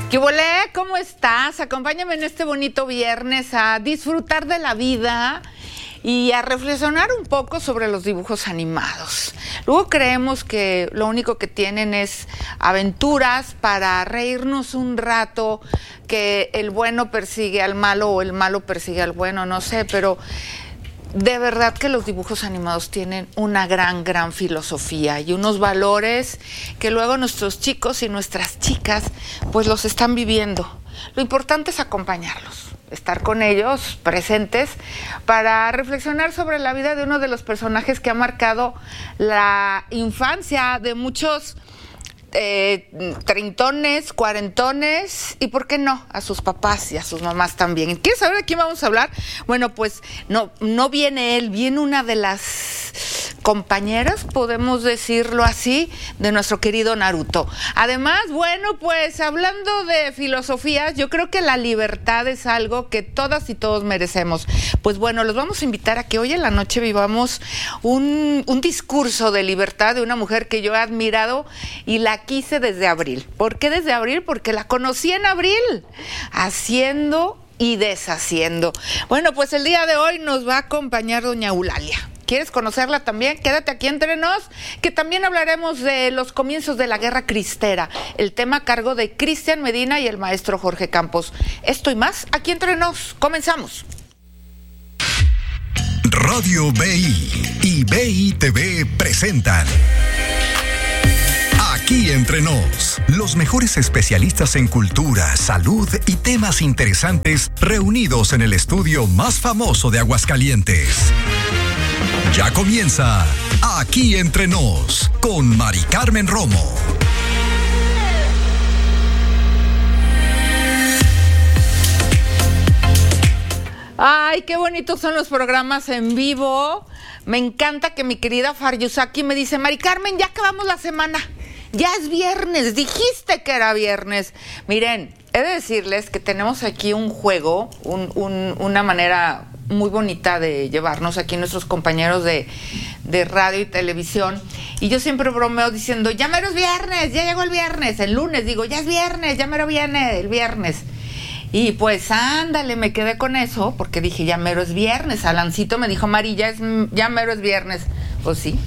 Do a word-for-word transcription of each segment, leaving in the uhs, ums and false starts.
¿Qué volé? ¿Cómo estás? Acompáñame en este bonito viernes a disfrutar de la vida y a reflexionar un poco sobre los dibujos animados. Luego creemos que lo único que tienen es aventuras para reírnos un rato, que el bueno persigue al malo o el malo persigue al bueno, no sé, pero de verdad que los dibujos animados tienen una gran, gran filosofía y unos valores que luego nuestros chicos y nuestras chicas pues los están viviendo. Lo importante es acompañarlos, estar con ellos presentes para reflexionar sobre la vida de uno de los personajes que ha marcado la infancia de muchos eh, treintones, cuarentones y, ¿por qué no?, a sus papás y a sus mamás también. ¿Quieres saber de quién vamos a hablar? Bueno, pues no, no viene él, viene una de las compañeras, podemos decirlo así, de nuestro querido Naruto. Además, bueno, pues hablando de filosofías, yo creo que la libertad es algo que todas y todos merecemos. Pues bueno, los vamos a invitar a que hoy en la noche vivamos un, un discurso de libertad de una mujer que yo he admirado y la quise desde abril. ¿Por qué desde abril? Porque la conocí en abril, haciendo y deshaciendo. Bueno, pues el día de hoy nos va a acompañar doña Eulalia. ¿Quieres conocerla también? Quédate aquí entre nos, que también hablaremos de los comienzos de la Guerra Cristera, el tema a cargo de Cristian Medina y el maestro Jorge Campos. Esto y más, aquí entre nos. Comenzamos. Radio B I y B I T V presentan Aquí entre nos, los mejores especialistas en cultura, salud y temas interesantes reunidos en el estudio más famoso de Aguascalientes. Ya comienza Aquí entre nos con Mari Carmen Romo. Ay, qué bonitos son los programas en vivo. Me encanta que mi querida Faryusaki me dice: Mari Carmen, ya acabamos la semana. Ya es viernes, dijiste que era viernes. Miren, he de decirles que tenemos aquí un juego, un, un, una manera muy bonita de llevarnos aquí nuestros compañeros de, de radio y televisión. Y yo siempre bromeo diciendo: ya mero es viernes, ya llegó el viernes. El lunes digo: ya es viernes, ya mero viene el viernes. Y pues ándale, me quedé con eso, porque dije: ya mero es viernes. Alancito me dijo: Mari, ya, es, ya mero es viernes. Pues sí.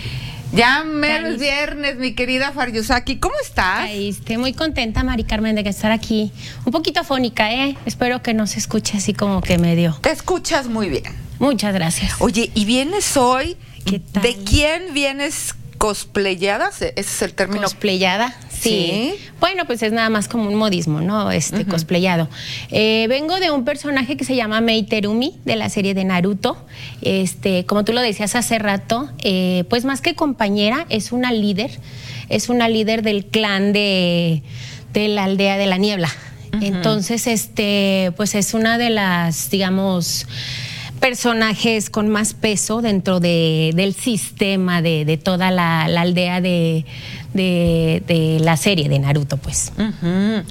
Ya mero es viernes, mi querida Faryusaki. ¿Cómo estás? Ahí estoy muy contenta, Mari Carmen, de estar aquí. Un poquito afónica, ¿eh? Espero que no se escuche así como que medio. Te escuchas muy bien. Muchas gracias. Oye, ¿y vienes hoy? ¿Qué tal? ¿De quién vienes cosplayada? ¿Ese es el término? ¿Cosplayada? Sí. Sí. Bueno, pues es nada más como un modismo, ¿no? Este, uh-huh. Cosplayado. Eh, vengo de un personaje que se llama Mei Terumi, de la serie de Naruto. Este, como tú lo decías hace rato, eh, pues más que compañera, es una líder. Es una líder del clan de, de la aldea de la niebla. Uh-huh. Entonces, este, pues es una de las, digamos, personajes con más peso dentro de, del sistema de, de toda la, la aldea de, de, de la serie de Naruto, pues. Uh-huh.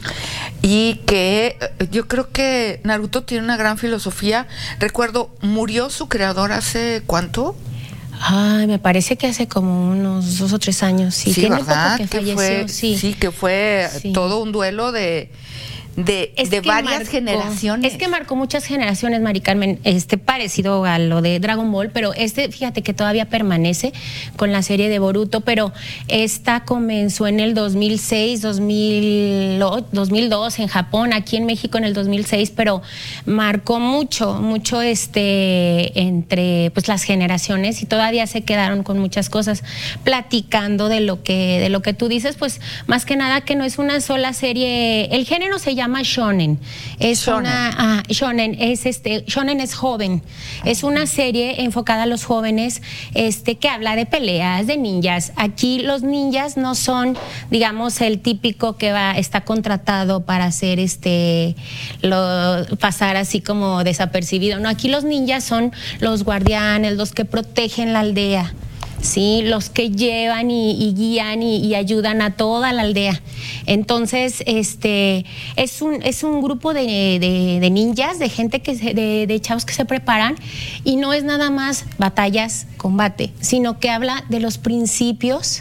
Y que yo creo que Naruto tiene una gran filosofía. Recuerdo, murió su creador hace ¿cuánto? Ay, me parece que hace como unos dos o tres años. Sí, sí, tiene ¿verdad? poco que, que falleció. Fue, sí. sí, que fue sí. todo un duelo de... de, de varias marcó, generaciones. Es que marcó muchas generaciones, Mari Carmen, este parecido a lo de Dragon Ball, pero este, fíjate que todavía permanece con la serie de Boruto, pero esta comenzó en el dos mil seis, dos mil dos en Japón, aquí en México en el dos mil seis, pero marcó mucho, mucho este entre pues las generaciones y todavía se quedaron con muchas cosas platicando de lo que de lo que tú dices, pues más que nada que no es una sola serie, el género se llama shonen, es shonen. una ah, shonen es este shonen es joven, es una serie enfocada a los jóvenes, este que habla de peleas, de ninjas. Aquí los ninjas no son, digamos, el típico que va está contratado para hacer este lo pasar así como desapercibido. No, aquí los ninjas son los guardianes, los que protegen la aldea. Sí, los que llevan y, y guían y, y ayudan a toda la aldea. Entonces, este es un es un grupo de, de, de ninjas, de gente que se, de, de chavos que se preparan, y no es nada más batallas, combate, sino que habla de los principios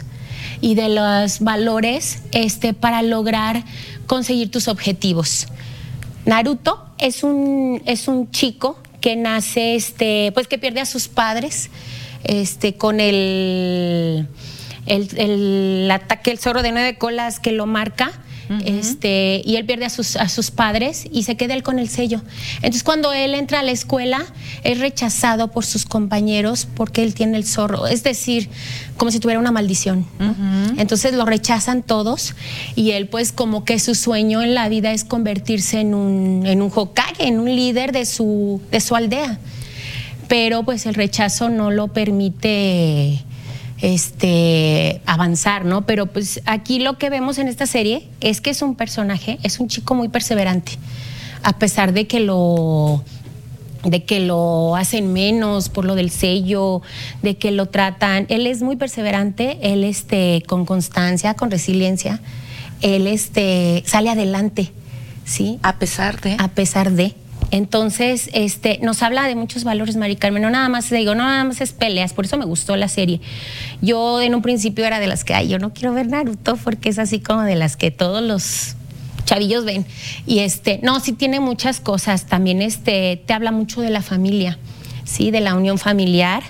y de los valores este, para lograr conseguir tus objetivos. Naruto es un, es un chico que nace, este, pues que pierde a sus padres este, con el, el, el ataque, el zorro de nueve colas que lo marca. Uh-huh. Este, y él pierde a sus, a sus padres y se queda él con el sello. Entonces cuando él entra a la escuela es rechazado por sus compañeros porque él tiene el zorro, es decir, como si tuviera una maldición, ¿no? Uh-huh. Entonces lo rechazan todos y él pues como que su sueño en la vida es convertirse en un, en un Hokage, en un líder de su, de su aldea, pero pues el rechazo no lo permite este avanzar, ¿no? Pero pues aquí lo que vemos en esta serie es que es un personaje, es un chico muy perseverante, a pesar de que lo de que lo hacen menos por lo del sello, de que lo tratan, él es muy perseverante, él este con constancia, con resiliencia, él este sale adelante, ¿sí? A pesar de a pesar de Entonces, este, nos habla de muchos valores, Mari Carmen. No nada más, digo, no nada más es peleas, por eso me gustó la serie. Yo en un principio era de las que, ay, yo no quiero ver Naruto porque es así como de las que todos los chavillos ven. Y este, no, sí tiene muchas cosas. También este, te habla mucho de la familia, sí, de la unión familiar,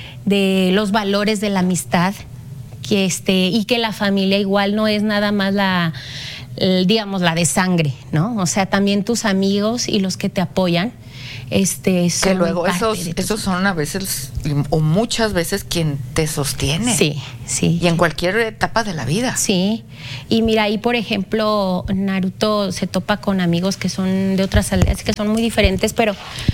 de los valores de la amistad, que este, y que la familia igual no es nada más la, digamos, la de sangre, ¿no? O sea, también tus amigos y los que te apoyan, este, son que luego parte esos, de tu... esos son a veces o muchas veces quien te sostiene. Sí, sí. Y en cualquier etapa de la vida. Sí. Y mira, ahí por ejemplo, Naruto se topa con amigos que son de otras aldeas, que son muy diferentes, pero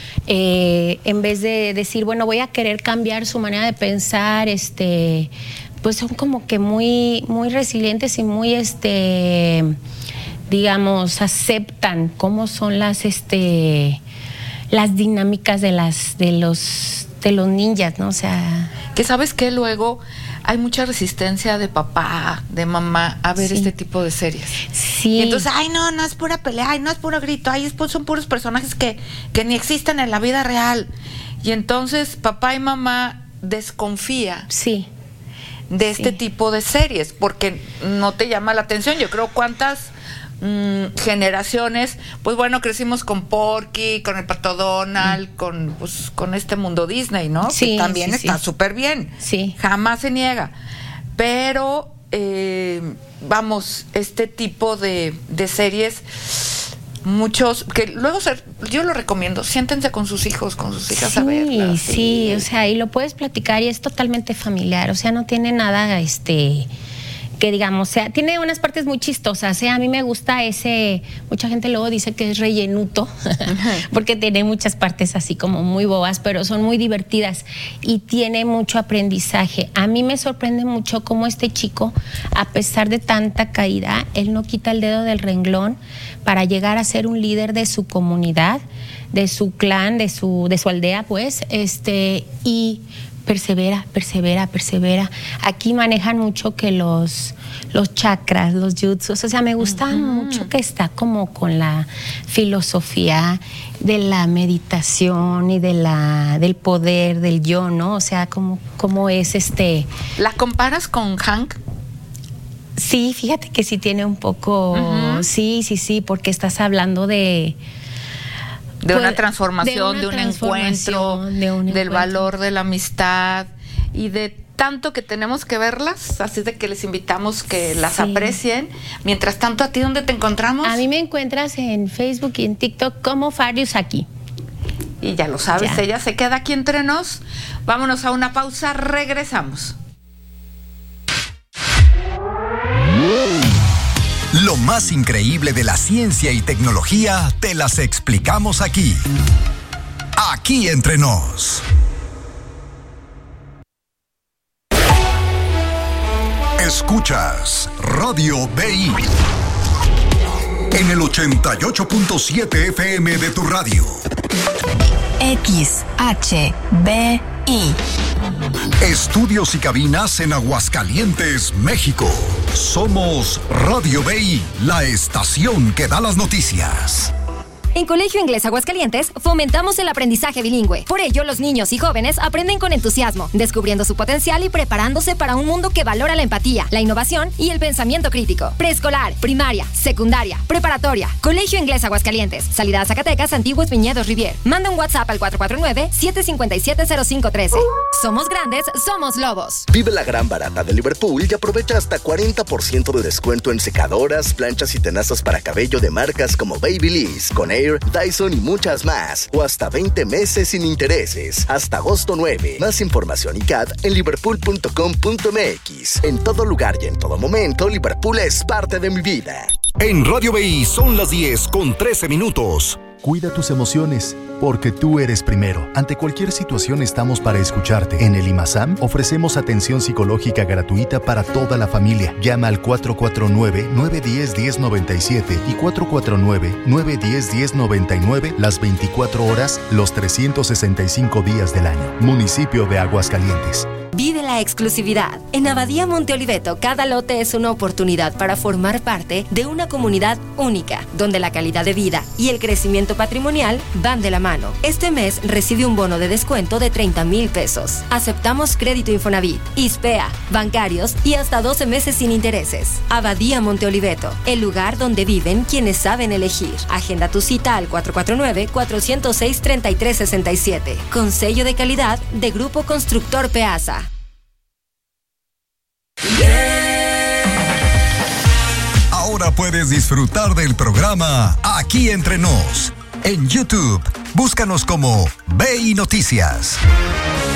eh, en vez de decir, bueno, voy a querer cambiar su manera de pensar, este... pues son como que muy, muy resilientes y muy, este, digamos, aceptan cómo son las, este, las dinámicas de las, de los, de los ninjas, ¿no? O sea, que sabes que luego hay mucha resistencia de papá, de mamá a ver sí. este tipo de series. Sí. Y entonces, ay, no, no es pura pelea, ay, no es puro grito, ay, son puros personajes que, que ni existen en la vida real. Y entonces papá y mamá desconfía. Sí. de este sí. tipo de series, porque no te llama la atención. Yo creo cuántas mmm, generaciones, pues bueno, crecimos con Porky, con el Pato Donald, mm. con, pues, con este mundo Disney, ¿no? Sí, que también sí, está sí. súper bien, sí. jamás se niega, pero eh, vamos, este tipo de, de series, muchos, que luego se, yo lo recomiendo, siéntense con sus hijos, con sus hijas sí, a verlas. Sí, sí, o sea, y lo puedes platicar y es totalmente familiar, o sea, no tiene nada, este, que digamos, o sea, tiene unas partes muy chistosas, ¿eh? A mí me gusta ese, mucha gente luego dice que es rellenuto, porque tiene muchas partes así como muy bobas, pero son muy divertidas y tiene mucho aprendizaje. A mí me sorprende mucho cómo este chico, a pesar de tanta caída, él no quita el dedo del renglón para llegar a ser un líder de su comunidad, de su clan, de su, de su aldea, pues, este, y persevera, persevera, persevera. Aquí manejan mucho que los, los chakras, los jutsus, o sea, me gusta uh-huh. mucho que está como con la filosofía de la meditación y de la, del poder del yo, ¿no? O sea, como, como es este... ¿La comparas con Hank? Sí, fíjate que sí tiene un poco, uh-huh. sí, sí, sí, porque estás hablando de... De una transformación, de, una de un encuentro, de un del encuentro. valor de la amistad y de tanto que tenemos que verlas, así de que les invitamos que las sí. aprecien. Mientras tanto, ¿a ti dónde te encontramos? A mí me encuentras en Facebook y en TikTok como Fariusaki. Y ya lo sabes, ya. ella se queda aquí entre nos. Vámonos a una pausa, regresamos. Lo más increíble de la ciencia y tecnología te las explicamos aquí. Aquí entre nos. Escuchas Radio B I en el ochenta y ocho punto siete F M de tu radio. X H B I. Estudios y cabinas en Aguascalientes, México. Somos Radio B I, la estación que da las noticias. En Colegio Inglés Aguascalientes fomentamos el aprendizaje bilingüe. Por ello, los niños y jóvenes aprenden con entusiasmo, descubriendo su potencial y preparándose para un mundo que valora la empatía, la innovación y el pensamiento crítico. Preescolar, primaria, secundaria, preparatoria. Colegio Inglés Aguascalientes. Salida a Zacatecas, Antiguos Viñedos Rivier. Manda un WhatsApp al cuatro cuatro nueve, siete cinco siete, cero cinco uno tres. Somos grandes, somos lobos. Vive la gran barata de Liverpool y aprovecha hasta cuarenta por ciento de descuento en secadoras, planchas y tenazas para cabello de marcas como Babyliss, Conair, Dyson y muchas más. O hasta veinte meses sin intereses. Hasta agosto nueve. Más información y C A D en liverpool punto com punto m x. En todo lugar y en todo momento, Liverpool es parte de mi vida. En Radio B I son las diez con trece minutos. Cuida tus emociones, porque tú eres primero. Ante cualquier situación estamos para escucharte. En el IMASAM ofrecemos atención psicológica gratuita para toda la familia. Llama al cuatro cuatro nueve, nueve uno cero, uno cero nueve siete y cuatro cuatro nueve, nueve uno cero, uno cero nueve nueve las veinticuatro horas, los trescientos sesenta y cinco días del año. Municipio de Aguascalientes. Vive la exclusividad. En Abadía Monte Oliveto, cada lote es una oportunidad para formar parte de una comunidad única, donde la calidad de vida y el crecimiento patrimonial van de la mano. Este mes recibe un bono de descuento de treinta mil pesos. Aceptamos crédito Infonavit, ISPEA, bancarios y hasta doce meses sin intereses. Abadía Monte Oliveto, el lugar donde viven quienes saben elegir. Agenda tu cita al cuatro cuatro nueve, cuatro cero seis, tres tres seis siete. Con sello de calidad de Grupo Constructor Peasa. Ahora puedes disfrutar del programa Aquí Entre Nos. En YouTube, búscanos como B I Noticias.